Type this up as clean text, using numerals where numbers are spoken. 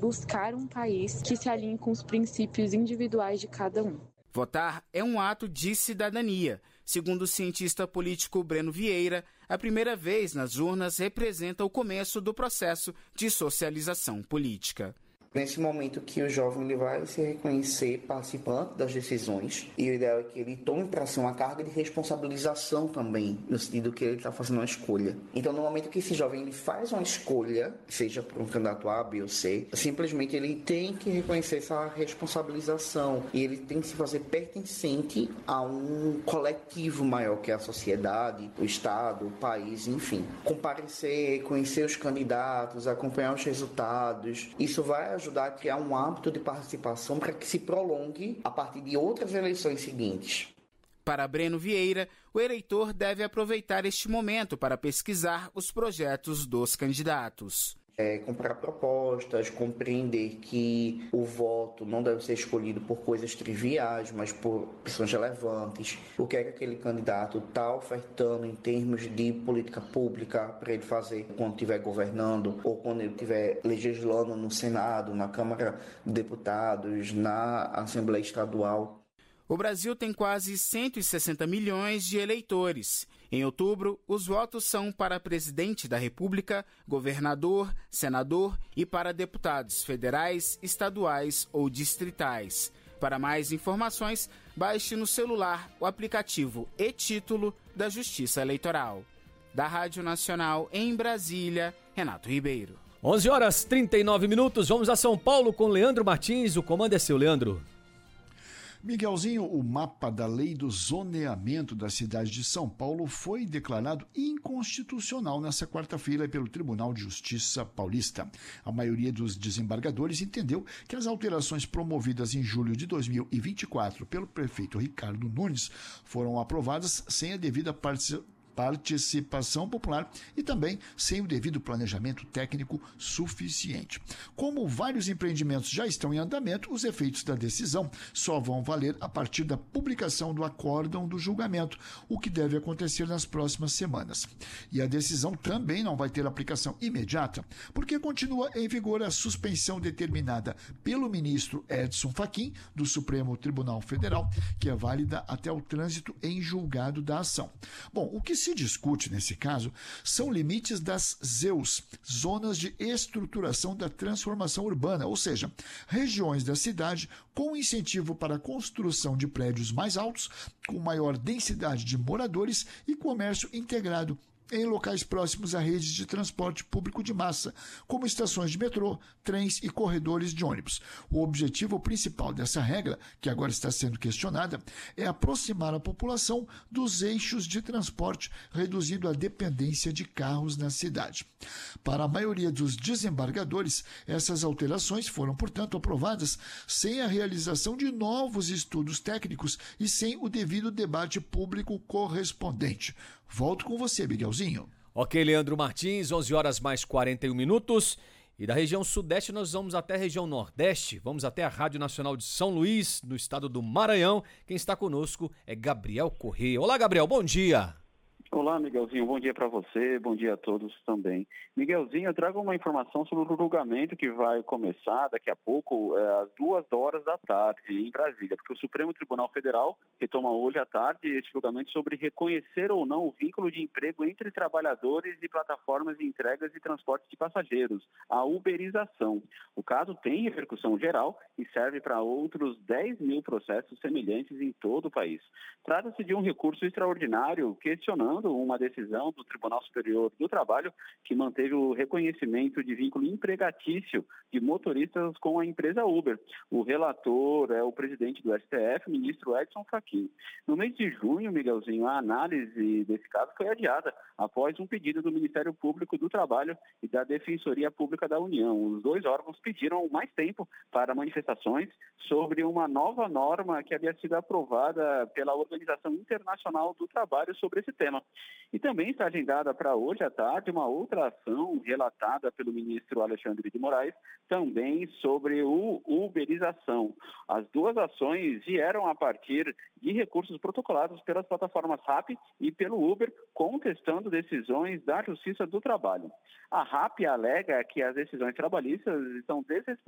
buscar um país que se alinhe com os princípios individuais de cada um. Votar é um ato de cidadania. Segundo o cientista político Breno Vieira, a primeira vez nas urnas representa o começo do processo de socialização política. Nesse momento que o jovem ele vai se reconhecer participante das decisões, e o ideal é que ele tome para si uma carga de responsabilização também, no sentido que ele está fazendo uma escolha. Então, no momento que esse jovem ele faz uma escolha, seja por um candidato A, B ou C, simplesmente ele tem que reconhecer essa responsabilização e ele tem que se fazer pertencente a um coletivo maior, que é a sociedade, o Estado, o país, enfim. Comparecer, conhecer os candidatos, acompanhar os resultados, isso vai ajudar a criar um hábito de participação para que se prolongue a partir de outras eleições seguintes. Para Breno Vieira, o eleitor deve aproveitar este momento para pesquisar os projetos dos candidatos. Comprar propostas, compreender que o voto não deve ser escolhido por coisas triviais, mas por pessoas relevantes. O que é que aquele candidato está ofertando em termos de política pública para ele fazer quando estiver governando ou quando ele estiver legislando no Senado, na Câmara de Deputados, na Assembleia Estadual. O Brasil tem quase 160 milhões de eleitores. Em outubro, os votos são para presidente da República, governador, senador e para deputados federais, estaduais ou distritais. Para mais informações, baixe no celular o aplicativo e-Título da Justiça Eleitoral. Da Rádio Nacional em Brasília, Renato Ribeiro. 11h39, vamos a São Paulo com Leandro Martins. O comando é seu, Leandro. Miguelzinho, o mapa da lei do zoneamento da cidade de São Paulo foi declarado inconstitucional nesta quarta-feira pelo Tribunal de Justiça Paulista. A maioria dos desembargadores entendeu que as alterações promovidas em julho de 2024 pelo prefeito Ricardo Nunes foram aprovadas sem a devida participação popular e também sem o devido planejamento técnico suficiente. Como vários empreendimentos já estão em andamento, os efeitos da decisão só vão valer a partir da publicação do acórdão do julgamento, o que deve acontecer nas próximas semanas. E a decisão também não vai ter aplicação imediata, porque continua em vigor a suspensão determinada pelo ministro Edson Fachin, do Supremo Tribunal Federal, que é válida até o trânsito em julgado da ação. Bom, o que se discute nesse caso são limites das ZEUs, Zonas de Estruturação da Transformação Urbana, ou seja, regiões da cidade com incentivo para a construção de prédios mais altos, com maior densidade de moradores e comércio integrado em locais próximos a redes de transporte público de massa, como estações de metrô, trens e corredores de ônibus. O objetivo principal dessa regra, que agora está sendo questionada, é aproximar a população dos eixos de transporte, reduzindo a dependência de carros na cidade. Para a maioria dos desembargadores, essas alterações foram, portanto, aprovadas sem a realização de novos estudos técnicos e sem o devido debate público correspondente. Volto com você, Miguelzinho. Ok, Leandro Martins, 11h41. E da região sudeste nós vamos até a região nordeste, vamos até a Rádio Nacional de São Luís, no estado do Maranhão. Quem está conosco é Gabriel Corrêa. Olá, Gabriel, bom dia. Olá, Miguelzinho, bom dia para você, bom dia a todos também. Miguelzinho, eu trago uma informação sobre o julgamento que vai começar daqui a pouco, às 2h da tarde, em Brasília, porque o Supremo Tribunal Federal retoma hoje à tarde esse julgamento sobre reconhecer ou não o vínculo de emprego entre trabalhadores e plataformas de entregas e transporte de passageiros, a uberização. O caso tem repercussão geral e serve para outros 10 mil processos semelhantes em todo o país. Trata-se de um recurso extraordinário questionando uma decisão do Tribunal Superior do Trabalho que manteve o reconhecimento de vínculo empregatício de motoristas com a empresa Uber. O relator é o presidente do STF, ministro Edson Fachin. No mês de junho, Miguelzinho, a análise desse caso foi adiada após um pedido do Ministério Público do Trabalho e da Defensoria Pública da União. Os dois órgãos pediram mais tempo para manifestações sobre uma nova norma que havia sido aprovada pela Organização Internacional do Trabalho sobre esse tema. E também está agendada para hoje à tarde uma outra ação relatada pelo ministro Alexandre de Moraes, também sobre o uberização. As duas ações vieram a partir de recursos protocolados pelas plataformas RAP e pelo Uber, contestando decisões da Justiça do Trabalho. A RAP alega que as decisões trabalhistas estão desrespeitando